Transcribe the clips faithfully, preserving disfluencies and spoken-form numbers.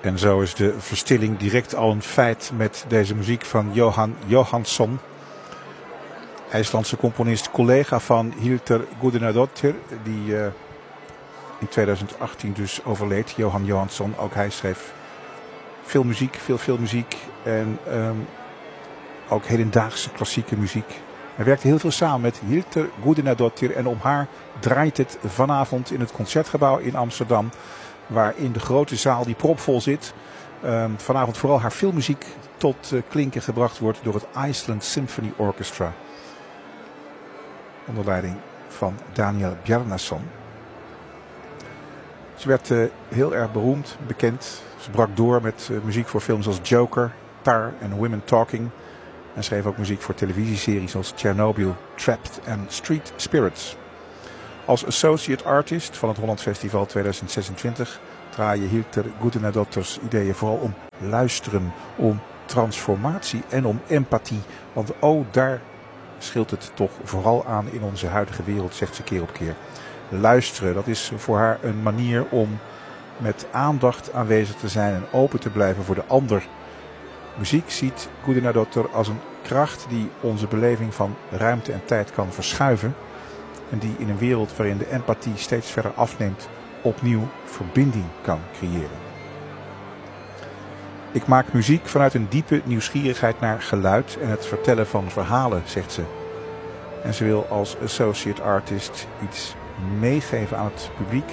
En zo is de verstilling direct al een feit met deze muziek van Jóhann Jóhannsson. IJslandse componist, collega van Hildur Guðnadóttir, die uh, in tweeduizend achttien dus overleed. Jóhann Jóhannsson, ook hij schreef veel muziek, veel filmmuziek en um, ook hedendaagse klassieke muziek. Hij werkte heel veel samen met Hildur Guðnadóttir en om haar draait het vanavond in het Concertgebouw in Amsterdam, waar in de grote zaal die propvol zit, um, vanavond vooral haar filmmuziek tot uh, klinken gebracht wordt door het Iceland Symphony Orchestra. Onder leiding van Daniel Bjarnason. Ze werd uh, heel erg beroemd, bekend. Ze brak door met uh, muziek voor films als Joker, Tar en Women Talking. En schreef ook muziek voor televisieseries zoals Chernobyl, Trapped en Street Spirits. Als associate artist van het Holland Festival tweeduizend zesentwintig draaien Hildur Guðnadóttirs ideeën vooral om luisteren, om transformatie en om empathie. Want oh, daar scheelt het toch vooral aan in onze huidige wereld, zegt ze keer op keer. Luisteren, dat is voor haar een manier om met aandacht aanwezig te zijn en open te blijven voor de ander. Muziek ziet Guðnadóttir als een kracht die onze beleving van ruimte en tijd kan verschuiven. En die in een wereld waarin de empathie steeds verder afneemt, opnieuw verbinding kan creëren. Ik maak muziek vanuit een diepe nieuwsgierigheid naar geluid en het vertellen van verhalen, zegt ze. En ze wil als associate artist iets meegeven aan het publiek.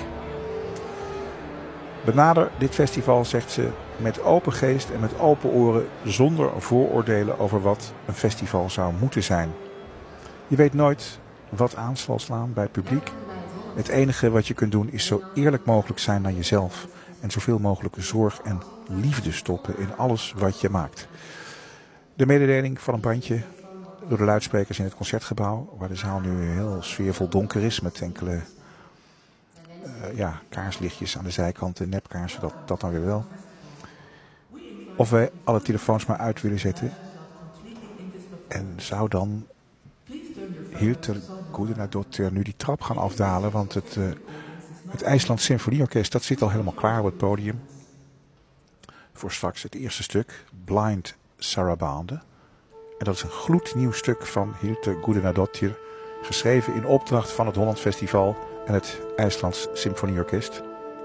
Benader dit festival, zegt ze, met open geest en met open oren, zonder vooroordelen over wat een festival zou moeten zijn. Je weet nooit wat aan zal slaan bij het publiek. Het enige wat je kunt doen is zo eerlijk mogelijk zijn naar jezelf. En zoveel mogelijk zorg en liefde stoppen in alles wat je maakt. De mededeling van een bandje door de luidsprekers in het Concertgebouw, waar de zaal nu heel sfeervol donker is met enkele uh, ja, kaarslichtjes aan de zijkanten, nepkaarsen, dat, dat dan weer wel. Of wij alle telefoons maar uit willen zetten. En zou dan Hildur Guðnadóttir nu die trap gaan afdalen, want het, uh, het IJsland Symfonieorkest, dat zit al helemaal klaar op het podium. Voor straks het eerste stuk, Blind Sarabande. En dat is een gloednieuw stuk van Hildur Guðnadóttir, geschreven in opdracht van het Holland Festival en het IJslands Symfonieorkest.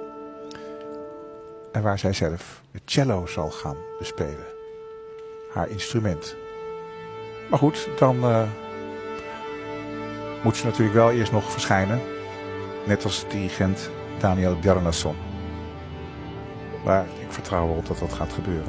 En waar zij zelf het cello zal gaan bespelen. Haar instrument. Maar goed, dan uh, moet ze natuurlijk wel eerst nog verschijnen. Net als dirigent Daniel Bjarnason. Maar ik vertrouw erop dat dat gaat gebeuren.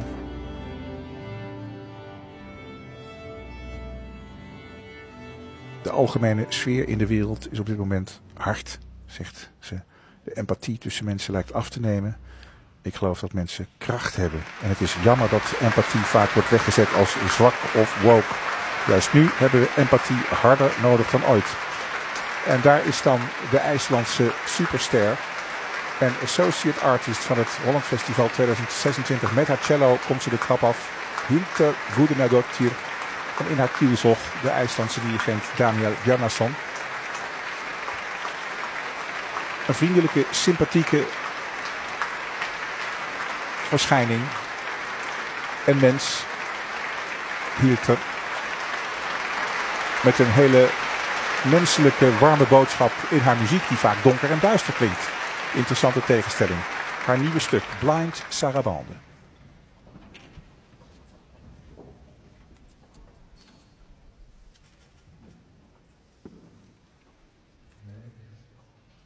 De algemene sfeer in de wereld is op dit moment hard, zegt ze. De empathie tussen mensen lijkt af te nemen. Ik geloof dat mensen kracht hebben. En het is jammer dat empathie vaak wordt weggezet als zwak of woke. Juist nu hebben we empathie harder nodig dan ooit. En daar is dan de IJslandse superster en associate artist van het Holland Festival tweeduizend zesentwintig. Met haar cello komt ze de trap af. Hildur Guðnadóttir. En in haar kielzog de IJslandse dirigent Daniel Bjarnason. Een vriendelijke, sympathieke verschijning. Een mens, Hildur, met een hele menselijke, warme boodschap in haar muziek die vaak donker en duister klinkt. Interessante tegenstelling. Haar nieuwe stuk, Blind Sarabande.